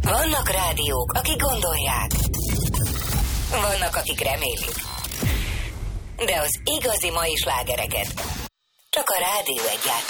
Vannak rádiók, akik gondolják. Vannak, akik remélik. De az igazi mai slágereket csak a Rádió 1 játssza.